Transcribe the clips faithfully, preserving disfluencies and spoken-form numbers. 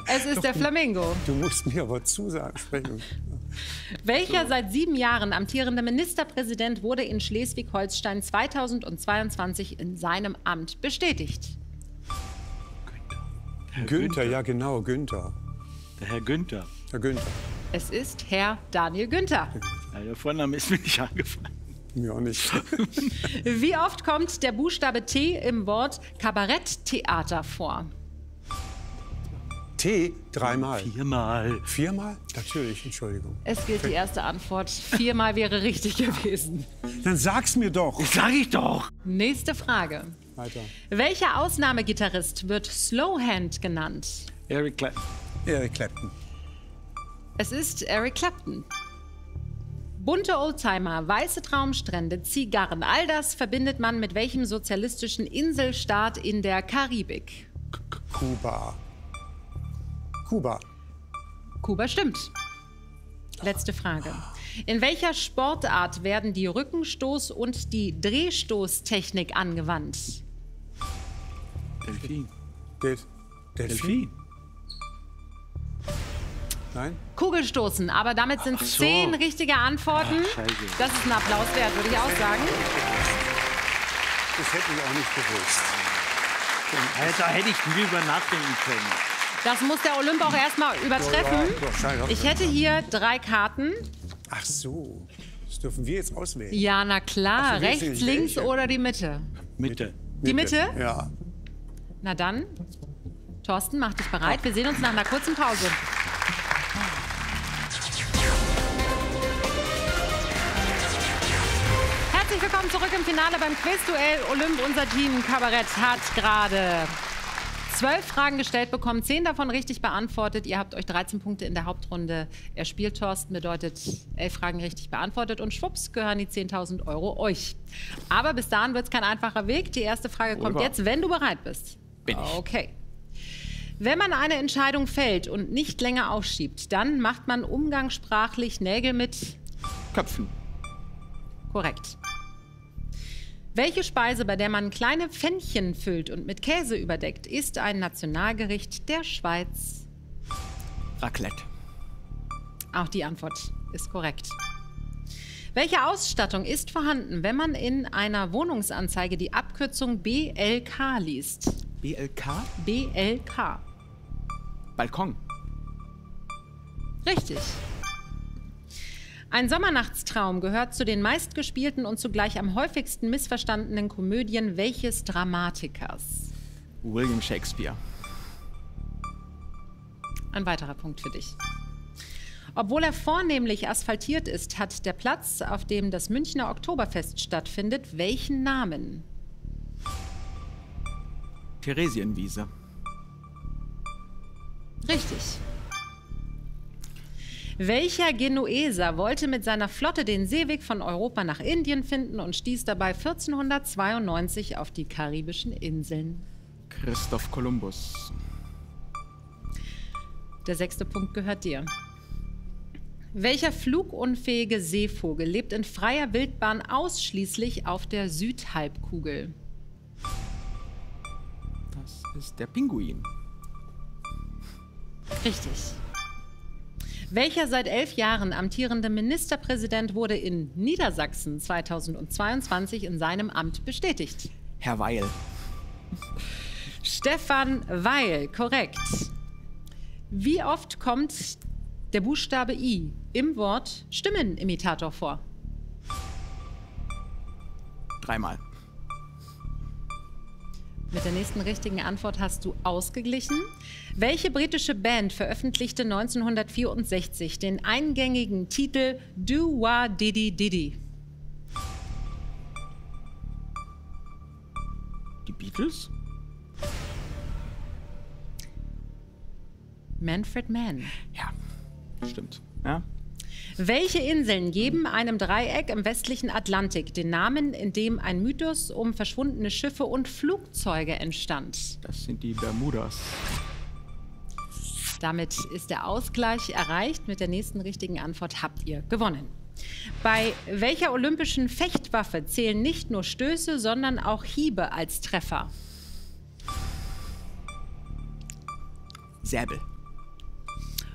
Es ist der Flamingo. Du musst mir aber zusprechen. Welcher seit sieben Jahren amtierende Ministerpräsident wurde in Schleswig-Holstein zweitausendzweiundzwanzig in seinem Amt bestätigt? Günther, Günther, ja genau, Günther. Der Herr Günther. Herr Günther. Es ist Herr Daniel Günther. Ja, der Vorname ist mir nicht angefallen. Mir auch nicht. Wie oft kommt der Buchstabe T im Wort Kabaretttheater vor? T dreimal. Viermal. Viermal? Natürlich, Entschuldigung. Es gilt die erste Antwort. Viermal wäre richtig gewesen. Dann sag's mir doch. Sag ich doch. Nächste Frage. Weiter. Welcher Ausnahmegitarrist wird Slowhand genannt? Eric Clapton. Eric Clapton. Es ist Eric Clapton. Bunte Oldtimer, weiße Traumstrände, Zigarren, all das verbindet man mit welchem sozialistischen Inselstaat in der Karibik? Kuba. Kuba. Kuba stimmt. Letzte Frage. In welcher Sportart werden die Rückenstoß- und die Drehstoßtechnik angewandt? Delfin. Del Delfin. Nein? Kugelstoßen, aber damit sind Ach so. zehn richtige Antworten. Ach, scheiße. Das ist ein Applaus wert, würde ich auch sagen. Das hätte ich auch nicht gewusst. Da hätte ich drüber nachdenken können. Das muss der Olymp auch erstmal übertreffen. Ich hätte hier drei Karten. Ach so, das dürfen wir jetzt auswählen. Ja, na klar. Ach, wir wissen Rechts, nicht links welche. oder die Mitte. Mitte. Die Mitte? Ja. Na dann, Thorsten, mach dich bereit. Wir sehen uns nach einer kurzen Pause. Herzlich willkommen zurück im Finale beim Quizduell. Olymp, unser Team Kabarett, hat gerade zwölf Fragen gestellt bekommen, zehn davon richtig beantwortet. Ihr habt euch dreizehn Punkte in der Hauptrunde erspielt. Thorsten bedeutet elf Fragen richtig beantwortet und schwupps gehören die zehntausend Euro euch. Aber bis dahin wird es kein einfacher Weg. Die erste Frage kommt Wohlwahr. jetzt, wenn du bereit bist. Bin ich. Okay. Wenn man eine Entscheidung fällt und nicht länger aufschiebt, dann macht man umgangssprachlich Nägel mit Köpfen. korrekt. Welche Speise, bei der man kleine Pfännchen füllt und mit Käse überdeckt, ist ein Nationalgericht der Schweiz? Raclette. Auch die Antwort ist korrekt. Welche Ausstattung ist vorhanden, wenn man in einer Wohnungsanzeige die Abkürzung B L K liest? B L K? B L K. Balkon. Richtig. Ein Sommernachtstraum gehört zu den meistgespielten und zugleich am häufigsten missverstandenen Komödien welches Dramatikers? William Shakespeare. Ein weiterer Punkt für dich. Obwohl er vornehmlich asphaltiert ist, hat der Platz, auf dem das Münchner Oktoberfest stattfindet, welchen Namen? Theresienwiese. Richtig. Welcher Genueser wollte mit seiner Flotte den Seeweg von Europa nach Indien finden und stieß dabei vierzehnhundertzweiundneunzig auf die karibischen Inseln? Christoph Kolumbus. Der sechste Punkt gehört dir. Welcher flugunfähige Seevogel lebt in freier Wildbahn ausschließlich auf der Südhalbkugel? Das ist der Pinguin. Richtig. Welcher seit elf Jahren amtierende Ministerpräsident wurde in Niedersachsen zweitausendzweiundzwanzig in seinem Amt bestätigt? Herr Weil. Stefan Weil, korrekt. Wie oft kommt der Buchstabe I im Wort Stimmenimitator vor? Dreimal. Mit der nächsten richtigen Antwort hast du ausgeglichen. Welche britische Band veröffentlichte neunzehnhundertvierundsechzig den eingängigen Titel Do Wah Diddy Diddy? Die Beatles? Manfred Mann. Ja, stimmt. Ja. Welche Inseln geben einem Dreieck im westlichen Atlantik den Namen, in dem ein Mythos um verschwundene Schiffe und Flugzeuge entstand? Das sind die Bermudas. Damit ist der Ausgleich erreicht. Mit der nächsten richtigen Antwort habt ihr gewonnen. Bei welcher olympischen Fechtwaffe zählen nicht nur Stöße, sondern auch Hiebe als Treffer? Säbel.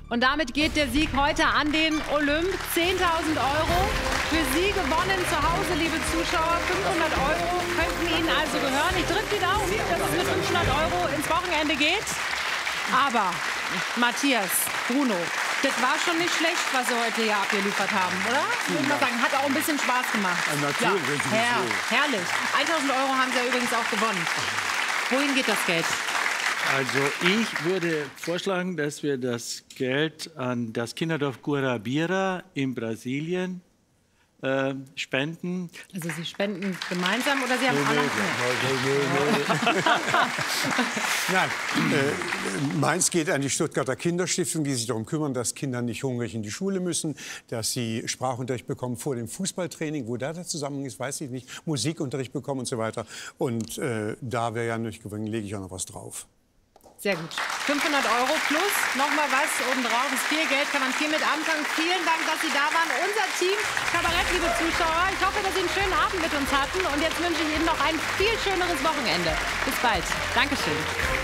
Und damit geht der Sieg heute an den Olymp. zehntausend Euro für Sie gewonnen zu Hause, liebe Zuschauer. fünfhundert Euro könnten Ihnen also gehören. Ich drücke die Daumen, dass es mit fünfhundert Euro ins Wochenende geht. Aber Matthias, Bruno, das war schon nicht schlecht, was Sie heute hier abgeliefert haben, oder? Ich würde mal sagen, hat auch ein bisschen Spaß gemacht. Ja, natürlich. Ja, herr, herrlich. tausend Euro haben Sie ja übrigens auch gewonnen. Wohin geht das Geld? Also ich würde vorschlagen, dass wir das Geld an das Kinderdorf Guarabira in Brasilien äh, spenden. Also Sie spenden gemeinsam oder Sie haben alle? Nein, äh, meins geht an die Stuttgarter Kinderstiftung, die sich darum kümmern, dass Kinder nicht hungrig in die Schule müssen, dass sie Sprachunterricht bekommen vor dem Fußballtraining. Wo da der Zusammenhang ist, weiß ich nicht. Musikunterricht bekommen und so weiter. Und äh, da wäre ja nicht gewungen, lege ich auch noch was drauf. Sehr gut. fünfhundert Euro plus noch mal was obendrauf. Ist viel Geld, kann man viel mit anfangen. Vielen Dank, dass Sie da waren. Unser Team Kabarett, liebe Zuschauer. Ich hoffe, dass Sie einen schönen Abend mit uns hatten. Und jetzt wünsche ich Ihnen noch ein viel schöneres Wochenende. Bis bald. Dankeschön.